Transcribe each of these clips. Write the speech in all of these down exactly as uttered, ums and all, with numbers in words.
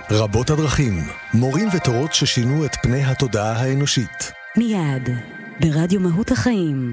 רבות הדרכים, מורים ותורות ששינו את פני התודעה האנושית. מיד, ברדיו מהות החיים.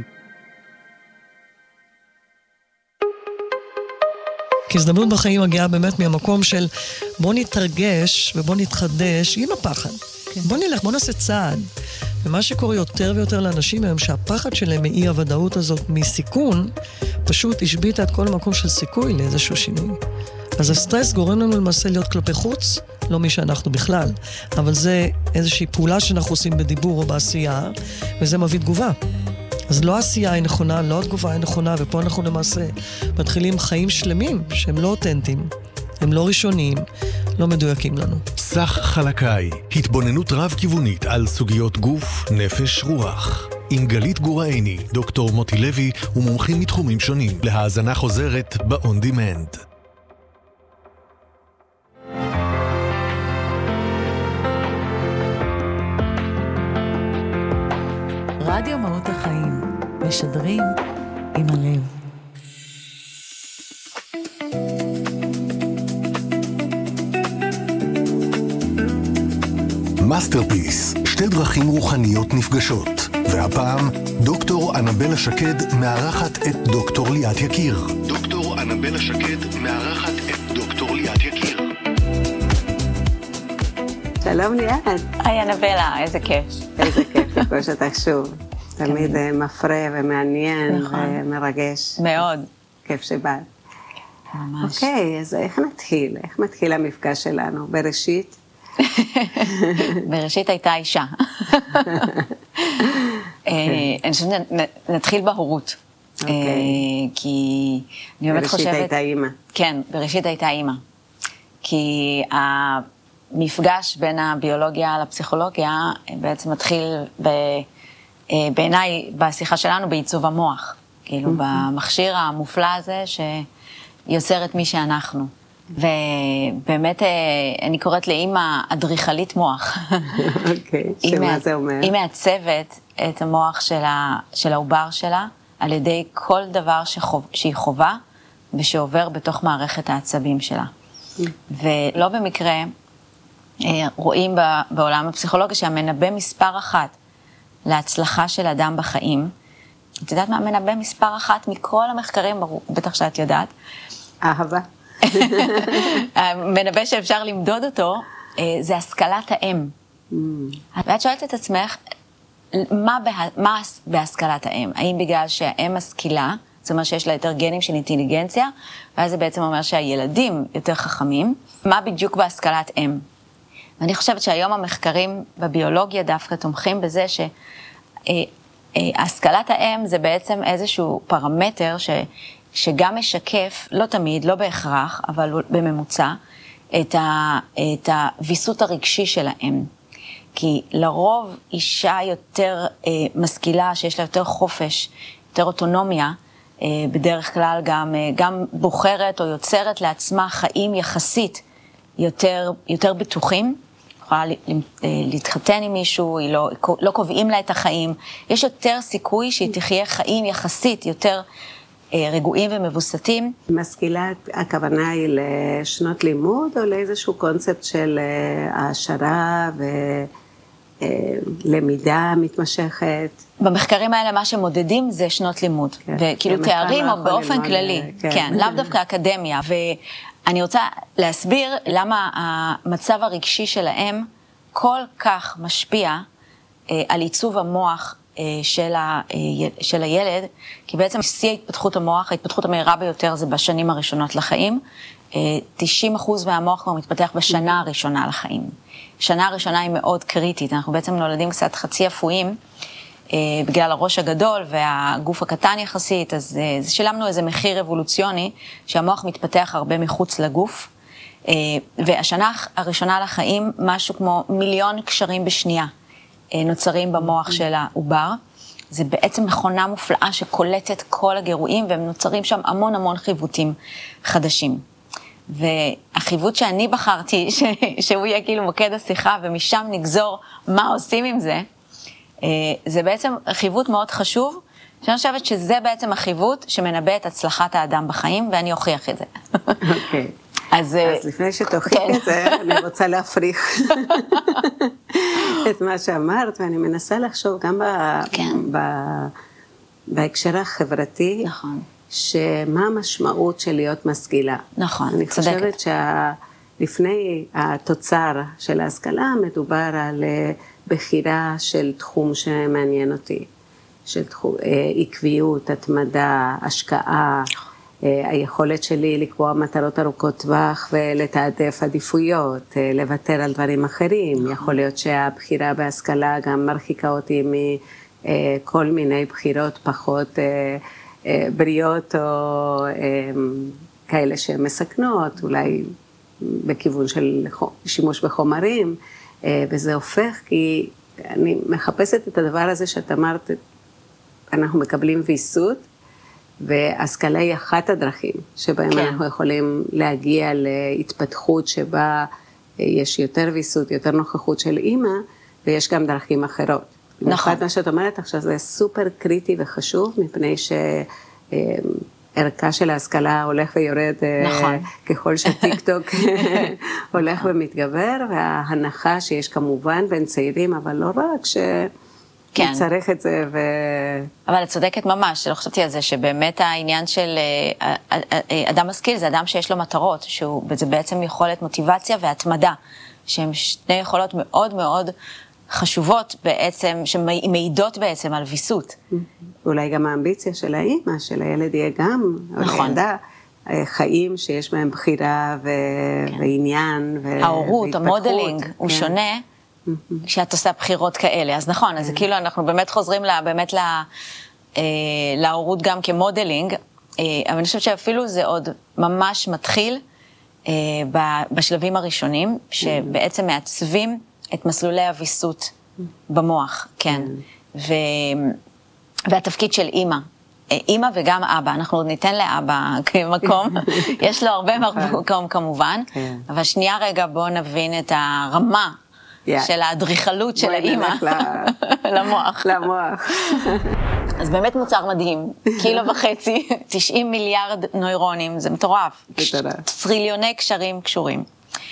כי הזדמנות בחיים מגיעה באמת מהמקום של בוא נתרגש ובוא נתחדש עם הפחד. כן. בוא נלך, בוא נעשה צעד. ומה שקורה יותר ויותר לאנשים היום, שהפחד שלהם מאי הוודאות הזאת מסיכון, פשוט השביט את כל המקום של סיכוי לאיזשהו שינוי. אז הסטרס גורם לנו למעשה להיות כלפי חוץ, לא מי שאנחנו בכלל, אבל זה איזושהי פעולה שאנחנו עושים בדיבור או בעשייה, וזה מביא תגובה. אז לא העשייה היא נכונה, לא התגובה היא נכונה, ופה אנחנו למעשה מתחילים חיים שלמים שהם לא אותנטיים, הם לא ראשוניים, לא מדויקים לנו. סך חלקאי, התבוננות רב-כיוונית על סוגיות גוף, נפש, רוח. עם גלית גורעני, דוקטור מוטי לוי ומומחים מתחומים שונים, להאזנה חוזרת ב-On Demand. רדיו מהות החיים, משדרים עם הלב. מאסטרפיס, שתי דרכים רוחניות נפגשות. והפעם, דוקטור אנבלה שקד מארחת את דוקטור ליאת יקיר. דוקטור אנבלה שקד מארחת את דוקטור ליאת יקיר. שלום ליאת. היי אנבלה, איזה כיף. איזה כיף לפגוש אותך שוב. תמיד מפרה ומעניין ומרגש. מאוד. כיף שבאת. ממש. אוקיי, אז איך נתחיל? איך מתחיל המפגש שלנו? בראשית? בראשית הייתה אישה. אני חושבת נתחיל בהורות. כי אני באמת חושבת... בראשית הייתה אימא. כן, בראשית הייתה אימא. כי המפגש בין הביולוגיה לפסיכולוגיה בעצם מתחיל בעיניי בשיחה שלנו בעיצוב המוח. כאילו במכשיר המופלא הזה שיוצר את מי שאנחנו. ובאמת אני קוראת לאמא אדריכלית מוח. אוקיי, שמה זה אומר? היא מעצבת את המוח של העובר שלה על ידי כל דבר שהיא חובה ושעובר בתוך מערכת העצבים שלה. ולא במקרה רואים בעולם הפסיכולוגיה שהמנבא מספר אחת להצלחה של אדם בחיים. את יודעת מה המנבא מספר אחת מכל המחקרים, בטח שאת יודעת? אהבה. המנבא שאפשר למדוד אותו, זה השכלת האם. ואת שואלת את עצמך, מה, בה, מה בהשכלת האם? האם בגלל שהאם משכילה, זאת אומרת שיש לה יותר גנים של אינטליגנציה, ואז זה בעצם אומר שהילדים יותר חכמים, מה בדיוק בהשכלת אם? ואני חושבת שהיום המחקרים בביולוגיה דווקא תומכים בזה שהשכלת האם זה בעצם איזשהו פרמטר ש... שגם משקף, לא תמיד, לא בהכרח, אבל בממוצע, את, ה, את הוויסות הרגשי שלהם. כי לרוב אישה יותר אה, משכילה, שיש לה יותר חופש, יותר אוטונומיה, אה, בדרך כלל גם, אה, גם בוחרת או יוצרת לעצמה חיים יחסית יותר, יותר בטוחים, יכולה להתחתן עם מישהו, היא לא, לא קובעים לה את החיים, יש יותר סיכוי שהיא תחיה חיים יחסית יותר רגועים ומבוסתים. משכילה, הכוונה היא לשנות לימוד או לאיזשהו קונספט של העשרה ולמידה מתמשכת? במחקרים האלה מה שמודדים זה שנות לימוד, כן. וכאילו כן, תארים או באופן כללי, כן, כן לאו דווקא אקדמיה. ואני רוצה להסביר למה המצב הרגשי שלהם כל כך משפיע על עיצוב המוח של, ה, של הילד, כי בעצם שיא ההתפתחות המוח, ההתפתחות המהירה ביותר זה בשנים הראשונות לחיים, תשעים אחוז מהמוח כבר מתפתח בשנה הראשונה לחיים. שנה הראשונה היא מאוד קריטית, אנחנו בעצם נולדים קצת חצי אפויים, בגלל הראש הגדול והגוף הקטן יחסית, אז שילמנו איזה מחיר אבולוציוני, שהמוח מתפתח הרבה מחוץ לגוף, והשנה הראשונה לחיים, משהו כמו מיליון קשרים בשנייה, נוצרים במוח של העובר. זה בעצם מכונה מופלאה שקולטת כל הגירויים, והם נוצרים שם המון המון חיוותים חדשים. והחיוות שאני בחרתי, ש... שהוא יהיה כאילו מוקד השיחה, ומשם נגזור מה עושים עם זה, זה בעצם חיוות מאוד חשוב, שאני חושבת שזה בעצם החיוות שמנבא את הצלחת האדם בחיים, ואני אוכיח את זה. אוקיי. אז לפני שתוכיח את זה, אני רוצה להפריך את מה שאמרת, ואני מנסה לחשוב גם בהקשר החברתי, שמה המשמעות של להיות משכילה. נכון, צודקת. אני חושבת שלפני התוצר של ההשכלה, מדובר על בחירה של תחום שמעניין אותי, של תחום, עקביות, התמדה, השקעה, היכולת שלי לקבוע מטרות ארוכות טווח ולתעדף עדיפויות, לוותר על דברים אחרים. יכול להיות שהבחירה בהשכלה גם מרחיקה אותי מכל מיני בחירות פחות בריאות או כאלה שמסכנות, אולי בכיוון של שימוש בחומרים, וזה הופך כי אני מחפשת את הדבר הזה שאת אמרת, אנחנו מקבלים ויסות, והשכלה היא אחת הדרכים שבהם כן. אנחנו יכולים להגיע להתפתחות שבה יש יותר ויסות, יותר נוכחות של אימא, ויש גם דרכים אחרות. נכון. מה שאת אומרת עכשיו זה סופר קריטי וחשוב, מפני שערכה של ההשכלה הולך ויורד נכון. ככל שטיק טוק הולך ומתגבר, וההנחה שיש כמובן בין צעירים, אבל לא רק ש... כן. צריך את זה ו... אבל את צודקת ממש, לא חשבתי על זה, שבאמת העניין של אדם משכיל זה אדם שיש לו מטרות, שזה בעצם יכולת מוטיבציה והתמדה, שהן שני יכולות מאוד מאוד חשובות בעצם, שמעידות בעצם על ויסות. אולי גם האמביציה של האמא, של הילד יהיה גם, נכון. הילדה, חיים שיש בהם בחירה ו... כן. ועניין ו... ההורות, המודלינג, הוא כן. שונה, כשאת עושה בחירות כאלה, אז נכון, אז כאילו אנחנו באמת חוזרים לה, באמת לה, להורות גם כמודלינג, אבל אני חושבת שאפילו זה עוד ממש מתחיל בשלבים הראשונים, שבעצם מעצבים את מסלולי הוויסות במוח, כן, והתפקיד של אימא, אימא וגם אבא, אנחנו עוד ניתן לאבא כמקום, יש לו הרבה מקום כמובן, אבל שנייה רגע בואו נבין את הרמה, של האדריכלות של האימא למוח. למוח. אז באמת מוצר מדהים, קילו וחצי, תשעים מיליארד נוירונים, זה מטורף. טריליוני קשרים קשורים.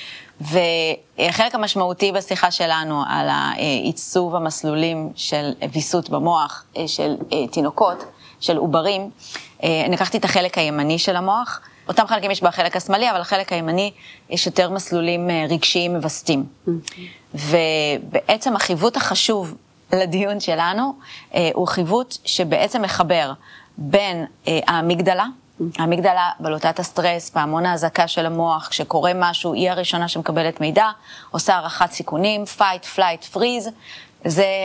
והחלק המשמעותי בשיחה שלנו על העיצוב המסלולים של ויסות במוח, של תינוקות, של עוברים, אני לקחתי את החלק הימני של המוח, אותם חלקים יש בחלק השמאלי, אבל החלק הימני יש יותר מסלולים רגשיים מבסטים. ובעצם החיווט החשוב לדיון שלנו, הוא חיווט שבעצם מחבר בין המגדלה, המגדלה בלוטת הסטרס, פעמון ההזקה של המוח, כשקורה משהו, היא הראשונה שמקבלת מידע, עושה הערכת סיכונים, fight, flight, freeze, זה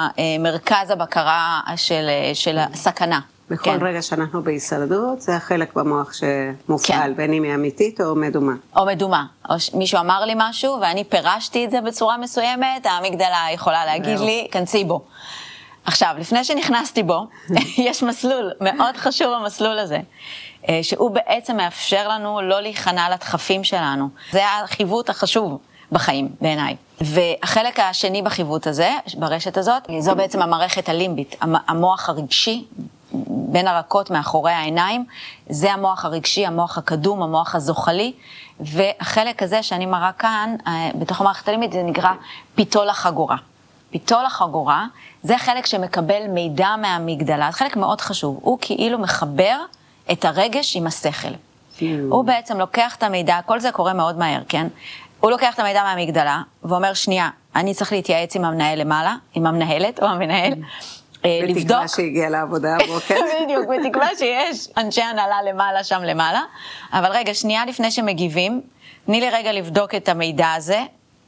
המרכז הבקרה של, של הסכנה. בכל כן. רגע שאנחנו בהישרדות, זה החלק במוח שמופעל, כן. בין אם היא אמיתית או מדומה. או מדומה. או מישהו אמר לי משהו, ואני פירשתי את זה בצורה מסוימת, המגדלה יכולה להגיד לי, כנסי בו. עכשיו, לפני שנכנסתי בו, יש מסלול מאוד חשוב המסלול הזה, שהוא בעצם מאפשר לנו לא להיכנע לדחפים שלנו. זה החיווט החשוב בחיים, בעיניי. והחלק השני בחיווט הזה, ברשת הזאת, זו בעצם המערכת הלימבית, המוח הרגשי, בין הרכות מאחורי העיניים, זה המוח הרגשי, המוח הקדום, המוח הזוחלי, והחלק הזה שאני מראה כאן, בתוך המערכת הלימבית, זה נקרא פיתול החגורה. פיתול החגורה, זה חלק שמקבל מידע מהמגדלה, זה חלק מאוד חשוב, הוא כאילו מחבר את הרגש עם השכל. הוא בעצם לוקח את המידע, כל זה קורה מאוד מהר, כן? הוא לוקח את המידע מהמגדלה, ואומר, שנייה, אני צריך להתייעץ עם המנהל למעלה, עם המנהלת או המנהל, לבדוק. בתקווה שהגיע לעבודה הבוקר. בדיוק, בתקווה שיש אנשי הנהלה למעלה, שם למעלה. אבל רגע, שנייה לפני שמגיבים, תני לי רגע לבדוק את המידע הזה,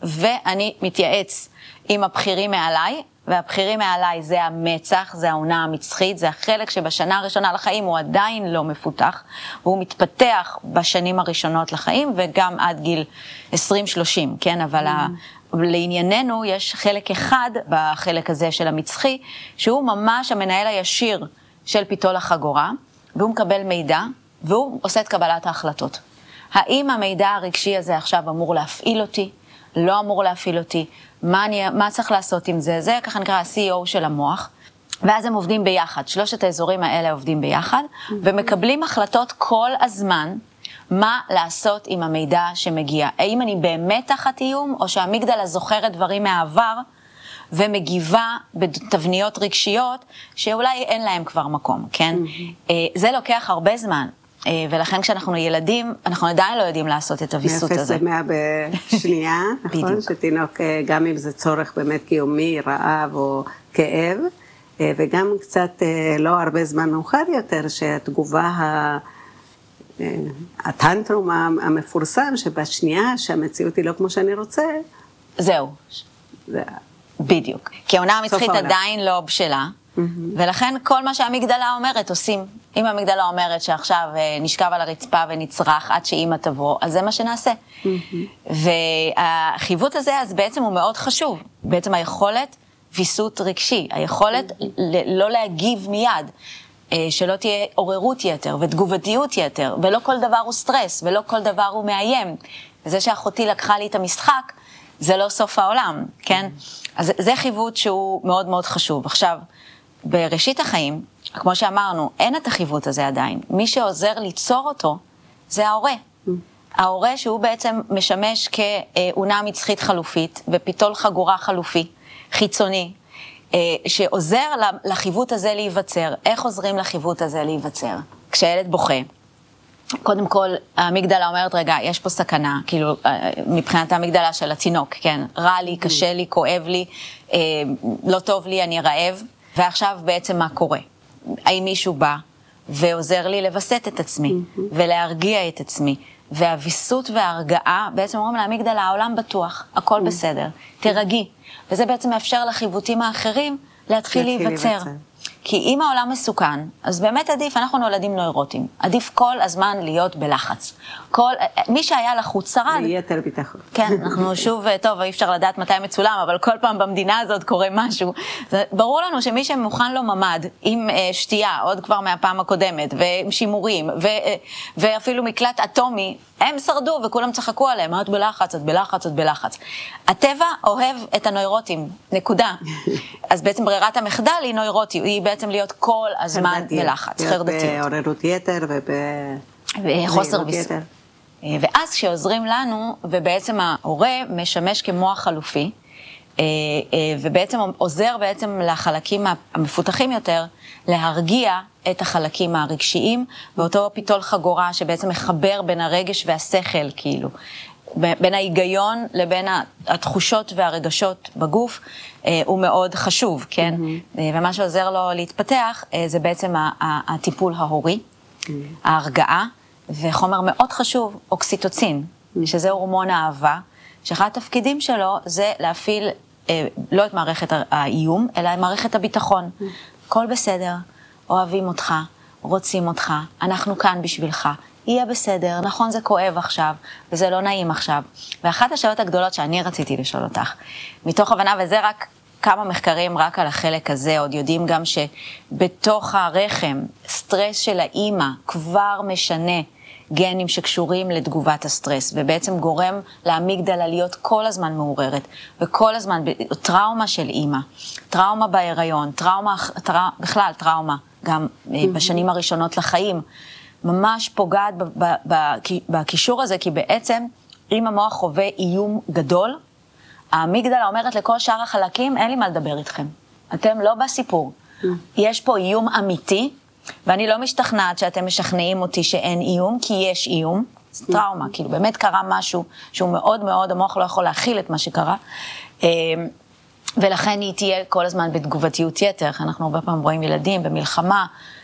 ואני מתייעץ עם הבחירים מעליי, והבחירים מעליי זה המצח, זה העונה המצחית, זה החלק שבשנה הראשונה לחיים הוא עדיין לא מפותח, והוא מתפתח בשנים הראשונות לחיים, וגם עד גיל עשרים שלושים, כן? אבל ה... לענייננו יש חלק אחד בחלק הזה של המצחי, שהוא ממש המנהל הישיר של פיתול החגורה, והוא מקבל מידע, והוא עושה את קבלת ההחלטות. האם המידע הרגשי הזה עכשיו אמור להפעיל אותי? לא אמור להפעיל אותי? מה, אני, מה צריך לעשות עם זה? זה ככה נקרא ה-סי אי או של המוח, ואז הם עובדים ביחד, שלושת האזורים האלה עובדים ביחד, ומקבלים החלטות כל הזמן, מה לעשות עם המידע שמגיע. האם אני באמת תחת איום, או שהאמיגדלה זוכרת דברים מהעבר, ומגיבה בתבניות רגשיות, שאולי אין להם כבר מקום, כן? Mm-hmm. זה לוקח הרבה זמן, ולכן כשאנחנו ילדים, אנחנו עדיין לא יודעים לעשות את הוויסות הזה. מאפס למאה בשנייה, נכון? שתינוק, גם אם זה צורך באמת קיומי, רעב או כאב, וגם קצת לא הרבה זמן מאוחר יותר, שהתגובה ה... הטנטרום המפורסם, שבשנייה שהמציאות היא לא כמו שאני רוצה. זהו. זה... בדיוק. כי העונה המצחית עדיין לא בשלה, mm-hmm. ולכן כל מה שהאמיגדלה אומרת עושים. אם האמיגדלה אומרת שעכשיו נשכב על הרצפה ונצרח עד שאמא תבוא, אז זה מה שנעשה. Mm-hmm. והחיווט הזה אז בעצם הוא מאוד חשוב. בעצם היכולת ויסות רגשי, היכולת mm-hmm. לא להגיב מיד, שלא תהיה עוררות יתר ותגובתיות יתר, ולא כל דבר הוא סטרס, ולא כל דבר הוא מאיים. וזה שאחותי לקחה לי את המשחק, זה לא סוף העולם, כן? אז זה חיווט שהוא מאוד מאוד חשוב. עכשיו, בראשית החיים, כמו שאמרנו, אין את החיווט הזה עדיין. מי שעוזר ליצור אותו, זה ההורה. ההורה שהוא בעצם משמש כאונה מצחית חלופית, ופיתול חגורה חלופי, חיצוני, שעוזר לחיווט הזה להיווצר. איך עוזרים לחיווט הזה להיווצר? כשילד בוכה, קודם כל, האמיגדלה אומרת, רגע, יש פה סכנה, כאילו, מבחינת האמיגדלה של התינוק, כן, רע לי, קשה לי, כואב לי, אה, לא טוב לי, אני רעב, ועכשיו בעצם מה קורה? האם מישהו בא ועוזר לי לבסט את עצמי, ולהרגיע את עצמי, והוויסות וההרגעה, בעצם אומרים לאמיגדלה, העולם בטוח, הכל בסדר, תרגי, וזה בעצם מאפשר לחיווטים האחרים להתחיל להיווצר. כי אם העולם מסוכן, אז באמת עדיף, אנחנו נולדים נוירוטים, עדיף כל הזמן להיות בלחץ. כל, מי שהיה לחוץ שרד... ביתר ביטחון. כן, אנחנו שוב, טוב, אי אפשר לדעת מתי מצולם, אבל כל פעם במדינה הזאת קורה משהו. זה, ברור לנו שמי שמוכן לו ממד, עם אה, שתייה, עוד כבר מהפעם הקודמת, ועם שימורים, ו, אה, ואפילו מקלט אטומי, הם שרדו וכולם צחקו עליהם, את בלחץ, את בלחץ, את בלחץ. הטבע אוהב את הנוירוטים, נקודה. אז בעצם ברירת המחדל היא נוירוטי, היא בעצם להיות כל הזמן בלחץ, חרדתיות. בעוררות יתר ובחוסר ויסות. ואז כשעוזרים לנו, ובעצם ההורה משמש כמוח חלופי, ובעצם עוזר בעצם לחלקים המפותחים יותר, להרגיע את החלקים הרגשיים, ואותו פיתול חגורה שבעצם מחבר בין הרגש והשכל, כאילו, בין ההיגיון לבין התחושות והרגשות בגוף, הוא מאוד חשוב, כן? ומה שעוזר לו להתפתח, זה בעצם הטיפול ההורי, ההרגעה, וחומר מאוד חשוב, אוקסיטוצין, שזה הורמון האהבה, שאחד התפקידים שלו זה להפעיל לא את מערכת האיום, אלא את מערכת הביטחון. הכל בסדר, אוהבים אותך, רוצים אותך, אנחנו כאן בשבילך, יהיה בסדר, נכון זה כואב עכשיו, וזה לא נעים עכשיו. ואחת השאלות הגדולות שאני רציתי לשאול אותך, מתוך הבנה, וזה רק כמה מחקרים רק על החלק הזה, עוד יודעים גם שבתוך הרחם, סטרס של האימא כבר משנה גנים שקשורים לתגובת הסטרס, ובעצם גורם לאמיגדלה להיות כל הזמן מעוררת, וכל הזמן, טראומה של אימא, טראומה בהיריון, טראומה, טרא, בכלל טראומה, גם בשנים הראשונות לחיים, ממש פוגעת בקישור הזה, כי בעצם אם המוח חווה איום גדול, האמיגדלה אומרת לכל שאר החלקים, אין לי מה לדבר איתכם, אתם לא בסיפור, יש פה איום אמיתי, ואני לא משתכנעת שאתם משכנעים אותי שאין איום, כי יש איום, זה טראומה, כאילו באמת קרה משהו שהוא מאוד מאוד, המוח לא יכול להכיל את מה שקרה, ולכן היא תהיה כל הזמן בתגובתיות יתר, אנחנו הרבה פעם רואים ילדים במלחמה,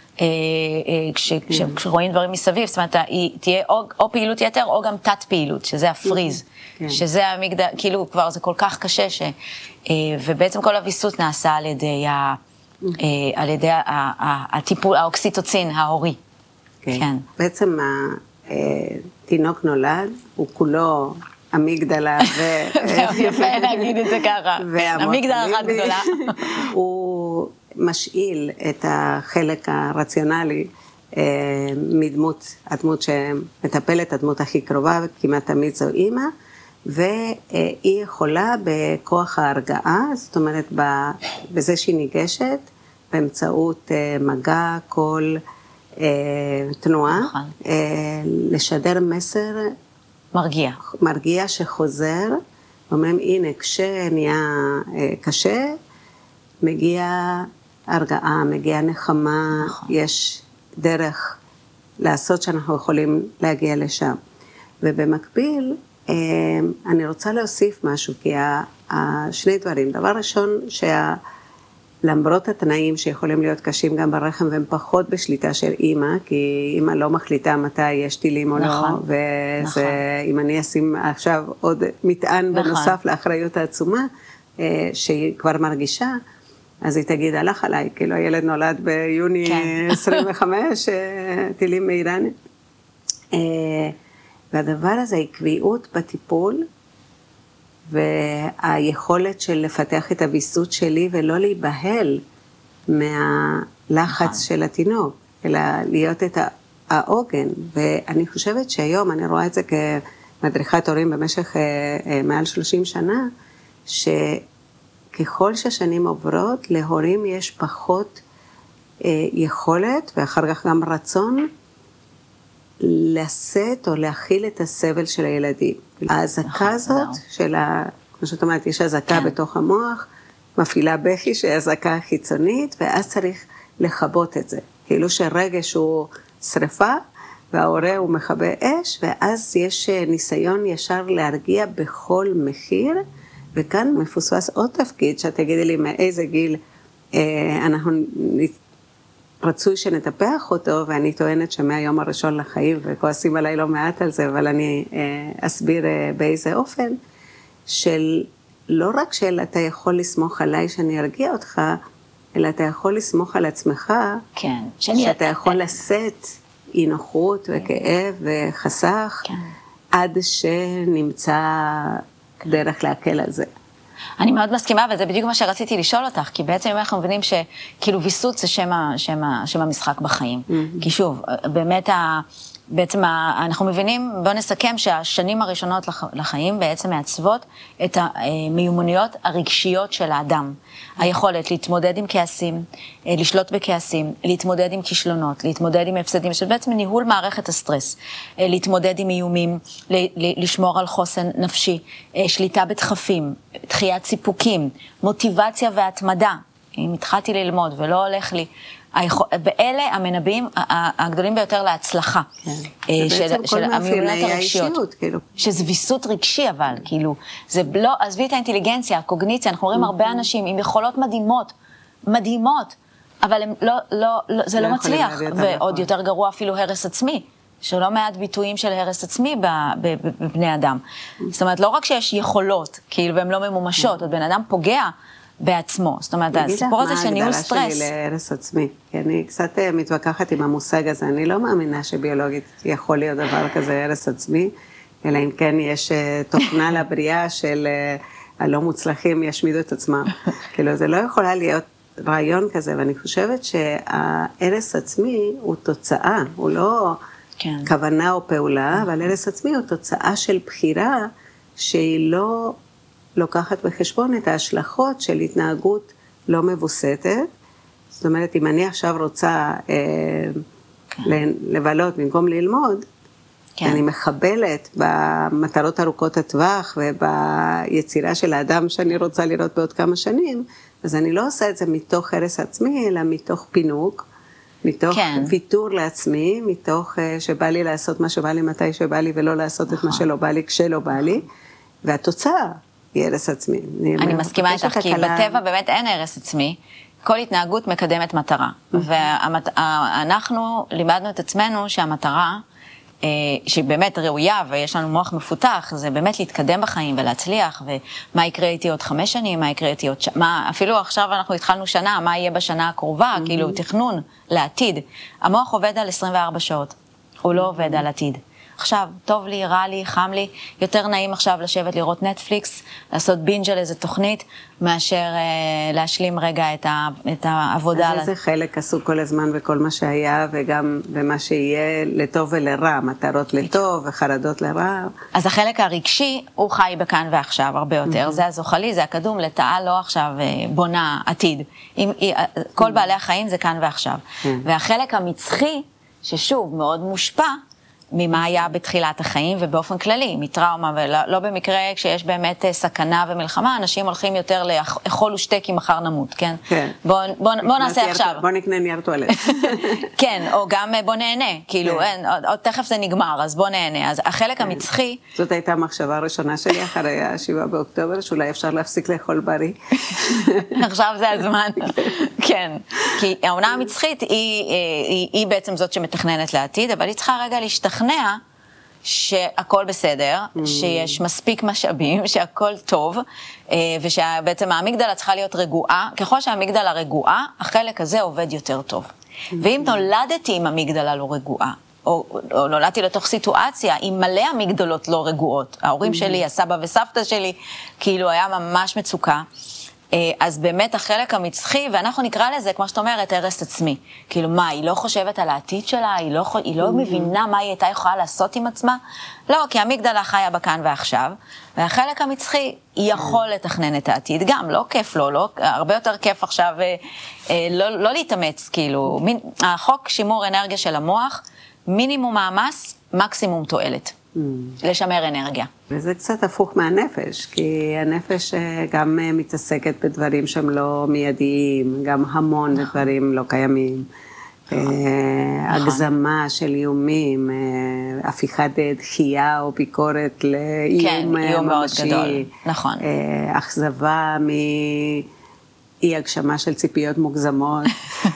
כשרואים דברים מסביב, זאת אומרת, היא תהיה או פעילות יתר או גם תת פעילות, שזה הפריז, שזה המגדל, כאילו כבר זה כל כך קשה, ובעצם כל הוויסות נעשה על ידי ה... על ידי הטיפול, האוקסיטוצין, ההורי. כן. בעצם התינוק נולד, הוא כולו אמיגדלה ו... יפה להגיד את זה ככה. אמיגדלה אחת גדולה. הוא משאיל את החלק הרציונלי מדמות, הדמות שמטפלת, הדמות הכי קרובה, כמעט תמיד זו אימא, והיא יכולה בכוח ההרגעה, זאת אומרת בזה שהיא ניגשת, באמצעות מגע, קול, תנועה, לשדר מסר מרגיע. מרגיע שחוזר, אומרים, הנה, כשנהיה קשה, מגיע הרגעה, מגיע נחמה, נכון. יש דרך לעשות שאנחנו יכולים להגיע לשם. ובמקביל, אני רוצה להוסיף משהו, כי השני דברים. דבר ראשון, שלמרות התנאים שיכולים להיות קשים גם ברחם, והם פחות בשליטה של אימא, כי אימא לא מחליטה מתי יש טילים או נכון, לא, וזה, נכון. אם אני אשים עכשיו עוד מטען נכון. בנוסף לאחריות העצומה, שהיא כבר מרגישה, אז היא תגיד, הלך עליי, כאילו הילד נולד ביוני כן. עשרים וחמש, טילים מאיראן. והדבר הזה, היא קביעות בטיפול, והיכולת של לפתח את הביסות שלי, ולא להיבהל מהלחץ של התינוק, אלא להיות את העוגן. ואני חושבת שהיום, אני רואה את זה כמדריכת הורים במשך מעל שלושים שנה, שככל שהשנים עוברות, להורים יש פחות יכולת, ואחר כך גם רצון, לשאת או להכיל את הסבל של הילדים. ההזקה הזאת של ה... כמו שאת אומרת, יש הזקה בתוך המוח, מפעילה בכי שהיא הזקה חיצונית, ואז צריך לחבות את זה. כאילו שרגש הוא שריפה, וההורה הוא מכבה אש, ואז יש ניסיון ישר להרגיע בכל מחיר, וכאן מפוספס עוד תפקיד, שאת תגידי לי מאיזה גיל אנחנו רצוי שנטפח אותו, ואני טוענת שמהיום הראשון לחיים, וכועסים עליי לא מעט על זה, אבל אני אסביר באיזה אופן, של לא רק של אתה יכול לסמוך עליי שאני ארגיע אותך, אלא אתה יכול לסמוך על עצמך, כן. שאתה יכול לשאת אי נוחות וכאב וחסך, כן. עד שנמצא דרך להקל על זה. אני מאוד מסכימה, וזה בדיוק מה שרציתי לשאול אותך, כי בעצם אנחנו מבינים שכאילו ויסות זה שם, שם, שם המשחק בחיים. Mm-hmm. כי שוב, באמת ה... בעצם אנחנו מבינים, בואו נסכם שהשנים הראשונות לחיים בעצם מעצבות את המיומנויות הרגשיות של האדם. היכולת להתמודד עם כעסים, לשלוט בכעסים, להתמודד עם כישלונות, להתמודד עם הפסדים, שבעצם ניהול מערכת הסטרס, להתמודד עם איומים, לשמור על חוסן נפשי, שליטה בדחפים, דחיית סיפוקים, מוטיבציה והתמדה. אם התחלתי ללמוד ולא הולך לי, באלה המנבאים הגדולים ביותר להצלחה, של המיומנויות הרגשיות, שזה ויסות רגשי אבל, כאילו, זה לא, עזבי את האינטליגנציה, הקוגניציה, אנחנו רואים הרבה אנשים עם יכולות מדהימות, מדהימות, אבל זה לא מצליח, ועוד יותר גרוע אפילו הרס עצמי, שלא מעט ביטויים של הרס עצמי בבני אדם. זאת אומרת, לא רק שיש יכולות, כאילו, והן לא ממומשות, עוד בן אדם פוגע, בעצמו. זאת אומרת, הסיפור הזה שניהול סטרס. מה ההגדרה שלי להרס עצמי? כי אני קצת מתווכחת עם המושג הזה. אני לא מאמינה שביולוגית יכול להיות דבר כזה הרס עצמי, אלא אם כן יש תוכנה לבריאה של הלא מוצלחים ישמידו את עצמם. כאילו, זה לא יכולה להיות רעיון כזה, ואני חושבת שההרס עצמי הוא תוצאה, הוא לא כן. כוונה או פעולה, אבל הרס עצמי הוא תוצאה של בחירה שהיא לא... לוקחת בחשבון את ההשלכות של התנהגות לא מבוסתת. זאת אומרת, אם אני עכשיו רוצה אה, כן. לבלות במקום ללמוד, כן. אני מחבלת במטרות ארוכות הטווח וביצירה של האדם שאני רוצה לראות בעוד כמה שנים, אז אני לא עושה את זה מתוך הרס עצמי, אלא מתוך פינוק, מתוך כן. ויתור לעצמי, מתוך אה, שבא לי לעשות מה שבא לי מתי שבא לי, ולא לעשות נכון. את מה שלא בא לי כשלא בא לי, והתוצאה, הרס עצמי. אני מסכימה איתך, כי בטבע באמת אין הרס עצמי, כל התנהגות מקדמת מטרה. ואנחנו לימדנו את עצמנו שהמטרה, שהיא באמת ראויה ויש לנו מוח מפותח, זה באמת להתקדם בחיים ולהצליח, ומה יקרה איתי עוד חמש שנים, מה יקרה איתי עוד ש... מה, אפילו עכשיו אנחנו התחלנו שנה, מה יהיה בשנה הקרובה, כאילו תכנון לעתיד. המוח עובד על עשרים וארבע שעות, הוא לא עובד על עתיד. עכשיו, טוב לי, רע לי, חם לי, יותר נעים עכשיו לשבת לראות נטפליקס, לעשות בינג' על איזה תוכנית, מאשר אה, להשלים רגע את, ה, את העבודה. אז איזה חלק עשו כל הזמן בכל מה שהיה, וגם במה שיהיה לטוב ולרע, מטרות לטוב וחרדות לרע. אז החלק הרגשי הוא חי בכאן ועכשיו הרבה יותר, זה הזוחלי, זה הקדום, לטעה לא עכשיו בונה עתיד. עם, כל בעלי החיים זה כאן ועכשיו. והחלק המצחי, ששוב, מאוד מושפע ממה היה בתחילת החיים ובאופן כללי, מטראומה, ולא לא במקרה כשיש באמת סכנה ומלחמה, אנשים הולכים יותר לאכול ושתה כי מחר נמות, כן? כן. בוא, בוא, בוא נעשה עכשיו. בוא נקנה נייר טואלט. כן, או גם בוא נהנה, כאילו, אין, עוד, עוד תכף זה נגמר, אז בוא נהנה. אז החלק המצחי... זאת הייתה המחשבה הראשונה שלי אחרי השבעה באוקטובר, שאולי אפשר להפסיק לאכול בריא. עכשיו זה הזמן. כן, כי העונה המצחית היא, היא, היא בעצם זאת שמתכננת לעתיד, אבל היא צריכה רגע להשתכנע שהכל בסדר, mm. שיש מספיק משאבים, שהכל טוב, ושבעצם האמיגדלה צריכה להיות רגועה. ככל שהאמיגדלה רגועה, החלק הזה עובד יותר טוב. Mm. ואם נולדתי עם אמיגדלה לא רגועה, או, או נולדתי לתוך סיטואציה עם מלא אמיגדלות לא רגועות, ההורים mm. שלי, הסבא וסבתא שלי, כאילו היה ממש מצוקה, אז באמת החלק המצחי, ואנחנו נקרא לזה, כמו שאת אומרת, הרס עצמי. כאילו מה, היא לא חושבת על העתיד שלה? היא לא, היא לא מבינה מה היא הייתה יכולה לעשות עם עצמה? לא, כי המגדלה חיה בכאן ועכשיו, והחלק המצחי יכול לתכנן את העתיד. גם, לא כיף לו, לא, הרבה יותר כיף עכשיו לא, לא להתאמץ, כאילו. מין, החוק שימור אנרגיה של המוח, מינימום מאמץ, מקסימום תועלת. לשמר אנרגיה. וזה קצת הפוך מהנפש, כי הנפש גם מתעסקת בדברים שהם לא מיידיים, גם המון דברים לא קיימים. הגזמה של איומים, הפיכת דחייה או ביקורת לאיום ממשי. נכון. אכזבה מ... אי הגשמה של ציפיות מוגזמות,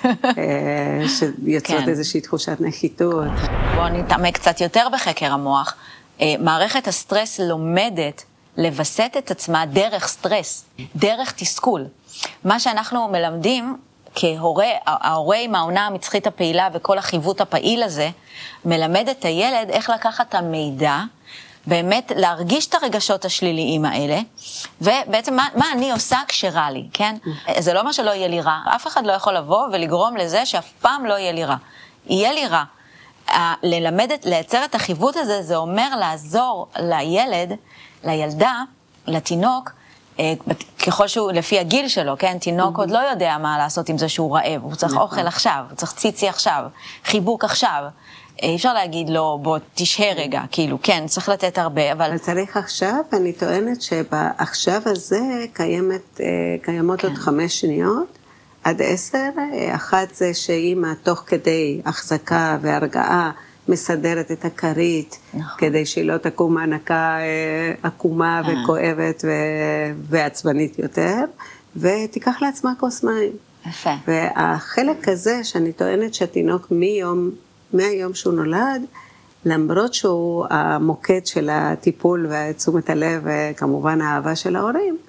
שיוצאות איזושהי תחושת נחיתות. בואו נתעמק קצת יותר בחקר המוח. מערכת הסטרס לומדת לבסט את עצמה דרך סטרס, דרך תסכול. מה שאנחנו מלמדים כהורה, ההורה עם העונה המצחית הפעילה וכל החיווט הפעיל הזה, מלמד את הילד איך לקחת את המידע, באמת להרגיש את הרגשות השליליים האלה, ובעצם מה, מה אני עושה כשרע לי, כן? זה לא מה שלא יהיה לי רע. אף אחד לא יכול לבוא ולגרום לזה שאף פעם לא יהיה לי רע. יהיה לי רע. ללמד, לייצר את החיווט הזה, זה אומר לעזור לילד, לילדה, לתינוק, ככל שהוא, לפי הגיל שלו, כן? תינוק עוד לא יודע מה לעשות עם זה שהוא רעב. הוא צריך אוכל עכשיו, הוא צריך ציצי עכשיו, חיבוק עכשיו. אי אפשר להגיד לו, בוא תשהה רגע, כאילו, כן, צריך לתת הרבה, אבל... צריך עכשיו, אני טוענת שבעכשיו הזה קיימת, קיימות עוד חמש שניות, עד עשר. אחת זה שאמא תוך כדי החזקה והרגעה מסדרת את הכרית, כדי שהיא לא תקום מענקה עקומה וכואבת ועצבנית יותר, ותיקח לעצמה כוס מים. יפה. והחלק הזה שאני טוענת שהתינוק מיום... מהיום שהוא נולד, למרות שהוא המוקד של הטיפול ותשומת הלב וכמובן האהבה של ההורים,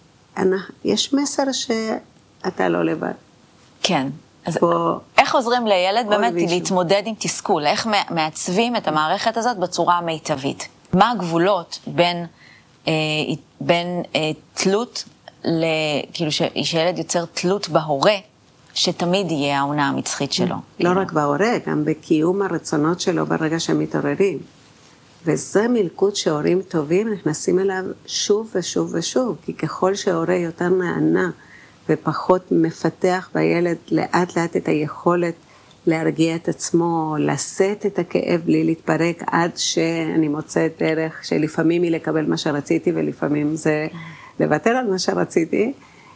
יש מסר שאתה לא לבד. כן. אז איך עוזרים לילד באמת להתמודד עם תסכול? איך מעצבים את המערכת הזאת בצורה המיטבית? מה הגבולות בין, בין תלות, כאילו שילד יוצר תלות בהורה, שתמיד יהיה העונה המצחית שלו. לא רק בהורה, גם בקיום הרצונות שלו ברגע שהם מתעוררים. וזה מלכוד שהורים טובים נכנסים אליו שוב ושוב ושוב, כי ככל שההורה יותר נענה ופחות מפתח בילד לאט לאט את היכולת להרגיע את עצמו, לשאת את הכאב בלי להתפרק, עד שאני מוצאת דרך שלפעמים היא לקבל מה שרציתי ולפעמים זה לוותר על מה שרציתי,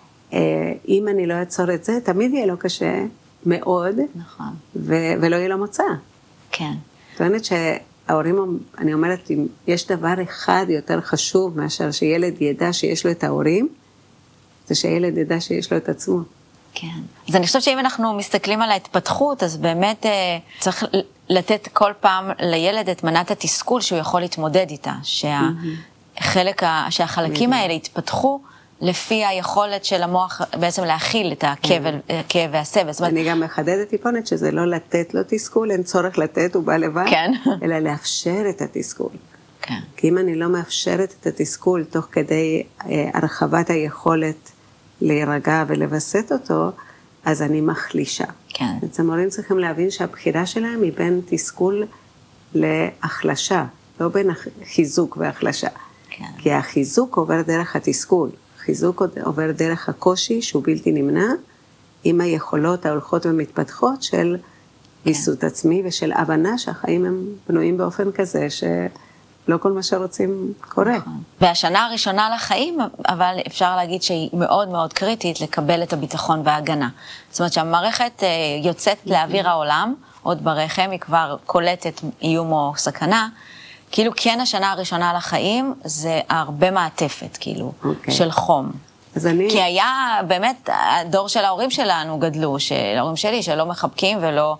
אם אני לא אעצור את זה, תמיד יהיה לו קשה מאוד, נכון. ו- ולא יהיה לו מוצא. כן. טוענת שההורים, אני אומרת, אם יש דבר אחד יותר חשוב מאשר שילד ידע שיש לו את ההורים, זה שילד ידע שיש לו את עצמו. כן. אז אני חושבת שאם אנחנו מסתכלים על ההתפתחות, אז באמת צריך לתת כל פעם לילד את מנת התסכול שהוא יכול להתמודד איתה, שהחלק, שהחלקים האלה התפתחו, לפי היכולת של המוח בעצם להכיל את הכאב והסבל. אני גם מחדדת טיפונת שזה לא לתת לו תסכול, אין צורך לתת, הוא בא לבד, אלא לאפשר את התסכול. כי אם אני לא מאפשרת את התסכול תוך כדי הרחבת היכולת להירגע ולבסט אותו, אז אני מחלישה. אז המורים צריכים להבין שהבחירה שלהם היא בין תסכול להחלשה, לא בין חיזוק והחלשה. כי החיזוק עובר דרך התסכול. חיזוק עובר דרך הקושי שהוא בלתי נמנע, עם היכולות ההולכות ומתפתחות של ויסות עצמי ושל הבנה שהחיים הם בנויים באופן כזה שלא כל מה שרוצים קורה. והשנה הראשונה לחיים, אבל אפשר להגיד שהיא מאוד מאוד קריטית לקבל את הביטחון וההגנה. זאת אומרת שהמערכת יוצאת לאוויר העולם, עוד ברחם, היא כבר קולטת איום או סכנה, כאילו כן השנה הראשונה לחיים זה הרבה מעטפת, כאילו, okay. של חום. אז אני... כי היה באמת, הדור של ההורים שלנו גדלו, של ההורים שלי שלא מחבקים ולא,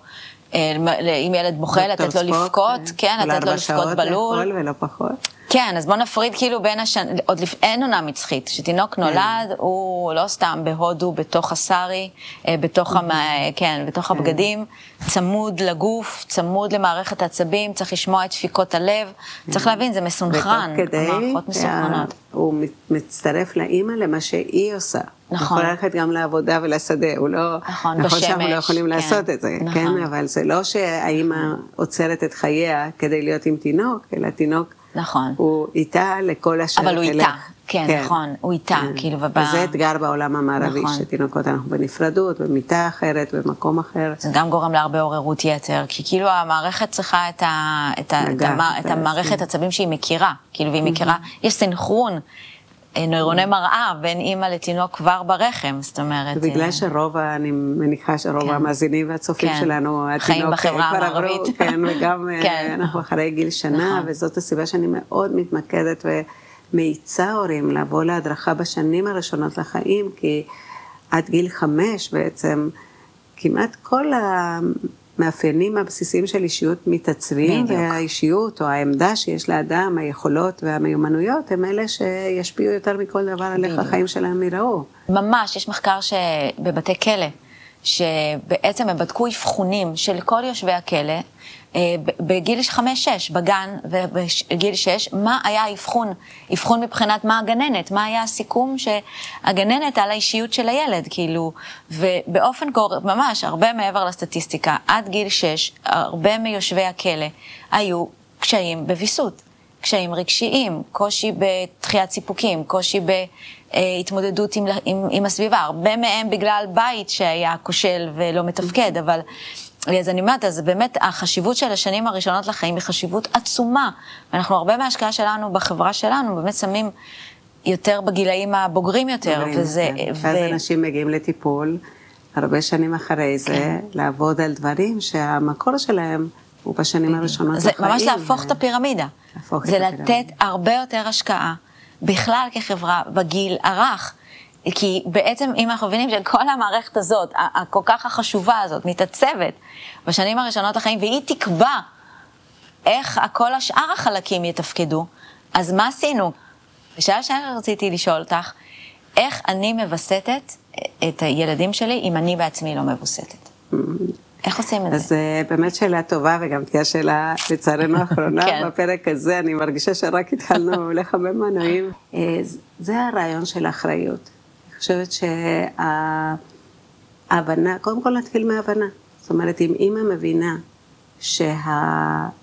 אם ילד בוכה לתת לו לבכות, כן, לתת לו לבכות בלול. לאכול ולא פחות. כן, אז בוא נפריד כאילו בין השנה, עוד לפ... אין עונה מצחית, שתינוק נולד, הוא לא סתם בהודו, בתוך הסארי, בתוך, המ... כן, בתוך הבגדים, צמוד לגוף, צמוד למערכת העצבים, צריך לשמוע את דפיקות הלב, צריך להבין, זה מסונכרן, המערכות מסונכרנות. הוא מצטרף לאמא למה שהיא עושה. נכון. הוא יכול ללכת גם לעבודה ולשדה, הוא לא, נכון, נכון בשמש, שאנחנו לא יכולים כן. לעשות את זה, נכון. כן, אבל זה לא שהאמא עוצרת את חייה כדי להיות עם תינוק, אלא תינוק נכון. הוא איתה לכל אשר אבל הוא תלך. איתה, כן, כן, נכון, הוא איתה, כן. כאילו, ובא... וזה אתגר בעולם המערבי, נכון. שתינוקות אנחנו בנפרדות, במיטה אחרת, במקום אחר. זה גם גורם להרבה עוררות יתר, כי כאילו המערכת צריכה את, ה... את, ה... נגע, את, המ... את המערכת עצבים שהיא מכירה, כאילו, והיא מכירה, יש סינכרון, נוירוני מראה בין אימא לתינוק כבר ברחם, זאת אומרת... ובגלל שרוב, אני מניחה שרוב המאזינים והצופים שלנו, חיים בחברה המערבית. כן, וגם אנחנו אחרי גיל שנה, וזאת הסיבה שאני מאוד מתמקדת ומאיצה הורים לבוא להדרכה בשנים הראשונות לחיים, כי עד גיל חמש בעצם כמעט כל המאפיינים הבסיסיים של אישיות מתעצבים, והאישיות או העמדה שיש לאדם, היכולות והמיומנויות, הם אלה שישפיעו יותר מכל דבר על איך החיים שלהם יראו. ממש, יש מחקר שבבתי כלא, שבעצם הם בדקו אבחונים של כל יושבי הכלא, בגיל חמש-שש, בגן ובגיל שש, מה היה האבחון? אבחון מבחינת מה הגננת, מה היה הסיכום שהגננת על האישיות של הילד, כאילו, ובאופן גור, ממש, הרבה מעבר לסטטיסטיקה, עד גיל שש, הרבה מיושבי הכלא היו קשיים בביסות, קשיים רגשיים, קושי בתחיית סיפוקים, קושי בהתמודדות עם, עם, עם הסביבה, הרבה מהם בגלל בית שהיה כושל ולא מתפקד, אבל... אז אני אומרת, אז באמת החשיבות של השנים הראשונות לחיים היא חשיבות עצומה, ואנחנו הרבה מההשקעה שלנו בחברה שלנו, באמת שמים יותר בגילאים הבוגרים יותר, וזה... ואז אנשים מגיעים לטיפול, הרבה שנים אחרי זה, לעבוד על דברים שהמקור שלהם הוא בשנים הראשונות לחיים. זה ממש להפוך את הפירמידה, זה לתת הרבה יותר השקעה, בכלל כחברה, בגיל הרך, כי בעצם אם אנחנו מבינים שכל המערכת הזאת, הכל כך החשובה הזאת, מתעצבת בשנים הראשונות לחיים, והיא תקבע איך כל השאר החלקים יתפקדו, אז מה עשינו? בשאלה שאני רציתי לשאול אותך, איך אני מבסטת את הילדים שלי אם אני בעצמי לא מבוסתת? איך עושים את זה? אז באמת שאלה טובה, וגם תהיה שאלה לצערנו האחרונה בפרק הזה, אני מרגישה שרק התחלנו לחמם מנועים. זה הרעיון של האחריות. אני חושבת שההבנה, קודם כל נתחיל מההבנה. זאת אומרת, אם אימא מבינה שהילד